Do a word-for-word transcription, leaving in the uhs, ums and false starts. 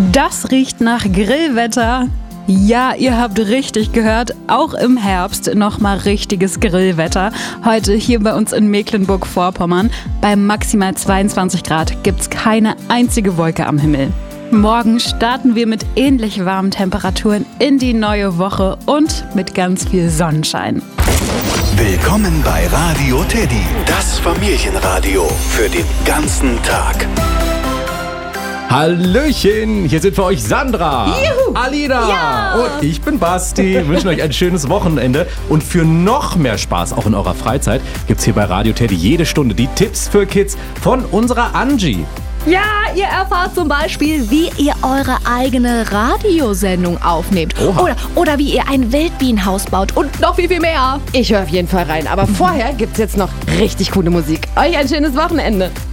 Das riecht nach Grillwetter. Ja, ihr habt richtig gehört, auch im Herbst nochmal richtiges Grillwetter. Heute hier bei uns in Mecklenburg-Vorpommern. Bei maximal zweiundzwanzig Grad gibt's keine einzige Wolke am Himmel. Morgen starten wir mit ähnlich warmen Temperaturen in die neue Woche und mit ganz viel Sonnenschein. Willkommen bei Radio Teddy, das Familienradio für den ganzen Tag. Hallöchen, hier sind für euch Sandra, Juhu. Alina Ja. und ich bin Basti. Wir wünschen euch ein schönes Wochenende und für noch mehr Spaß auch in eurer Freizeit gibt's hier bei Radio Teddy jede Stunde die Tipps für Kids von unserer Angie. Ja, ihr erfahrt zum Beispiel, wie ihr eure eigene Radiosendung aufnehmt. Oha. Oder, oder wie ihr ein Wildbienenhaus baut und noch viel, viel mehr. Ich höre auf jeden Fall rein, aber vorher gibt's jetzt noch richtig coole Musik. Euch ein schönes Wochenende.